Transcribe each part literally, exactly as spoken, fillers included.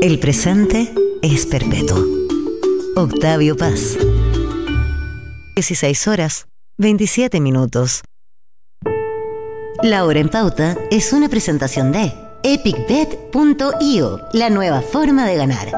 El presente es perpetuo. Octavio Paz. dieciséis horas, veintisiete minutos. La hora en pauta es una presentación de epic bet punto io, la nueva forma de ganar.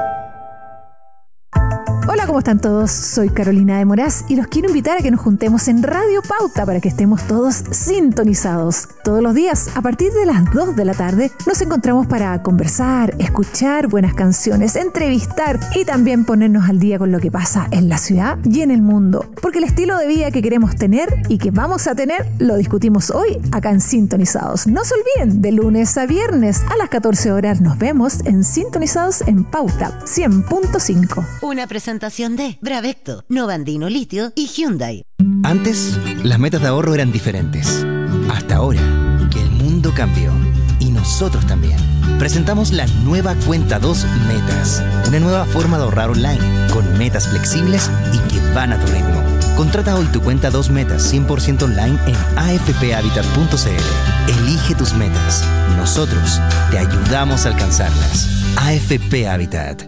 Hola, ¿cómo están todos? Soy Carolina de Moraz y los quiero invitar a que nos juntemos en Radio Pauta para que estemos todos sintonizados. Todos los días, a partir de las dos de la tarde, nos encontramos para conversar, escuchar buenas canciones, entrevistar y también ponernos al día con lo que pasa en la ciudad y en el mundo. Porque el estilo de vida que queremos tener y que vamos a tener, lo discutimos hoy acá en Sintonizados. No se olviden, de lunes a viernes a las catorce horas nos vemos en Sintonizados en Pauta cien punto cinco. Una presentación de Bravecto, Novandino Litio y Hyundai. Antes, las metas de ahorro eran diferentes. Hasta ahora, que el mundo cambió. Y nosotros también. Presentamos la nueva Cuenta dos Metas. Una nueva forma de ahorrar online, con metas flexibles y que van a tu ritmo. Contrata hoy tu Cuenta dos Metas cien por ciento online en a f p habitat punto c l. Elige tus metas. Nosotros te ayudamos a alcanzarlas. A F P Habitat.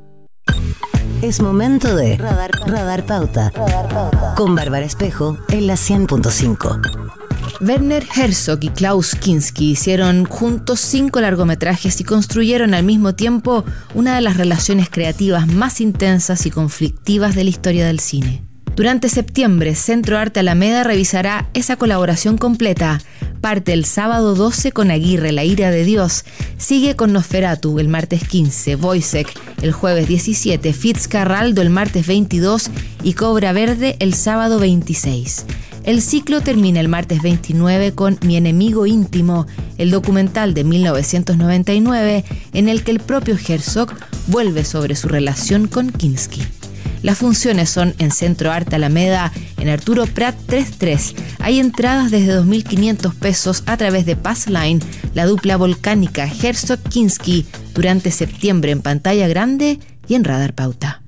Es momento de Radar, Radar Pauta, Radar Pauta, con Bárbara Espejo en la cien punto cinco. Werner Herzog y Klaus Kinski hicieron juntos cinco largometrajes y construyeron al mismo tiempo una de las relaciones creativas más intensas y conflictivas de la historia del cine. Durante septiembre, Centro Arte Alameda revisará esa colaboración completa. Parte el sábado doce con Aguirre, La ira de Dios. Sigue con Nosferatu el martes quince, Wojciech el jueves diecisiete, Fitzcarraldo el martes veintidós y Cobra Verde el sábado veintiséis. El ciclo termina el martes veintinueve con Mi enemigo íntimo, el documental de mil novecientos noventa y nueve en el que el propio Herzog vuelve sobre su relación con Kinski. Las funciones son en Centro Arte Alameda, en Arturo Prat treinta y tres. Hay entradas desde dos mil quinientos pesos a través de Passline, la dupla volcánica Herzog-Kinski, durante septiembre en pantalla grande y en Radar Pauta.